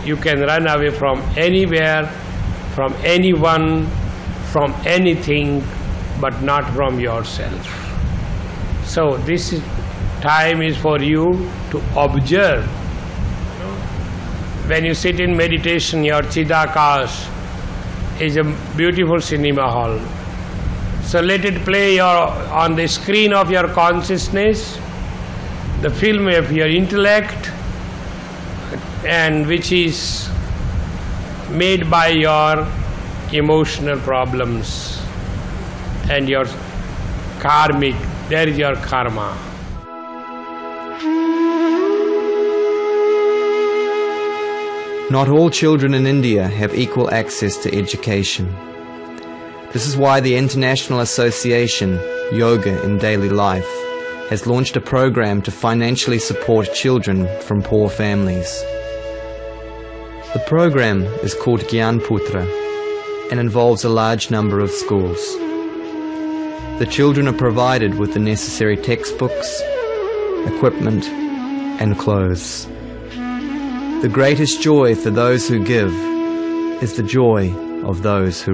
you can run away from anywhere, from anyone, from anything, but not from yourself. So this time is for you to observe. When you sit in meditation, your Chidakash is a beautiful cinema hall. So let it play on the screen of your consciousness, the film of your intellect, and which is made by your emotional problems and your karmic. There is your karma. Not all children in India have equal access to education. This is why the International Association, Yoga in Daily Life, has launched a program to financially support children from poor families. The program is called Gyanputra and involves a large number of schools. The children are provided with the necessary textbooks, equipment, and clothes. The greatest joy for those who give is the joy of those who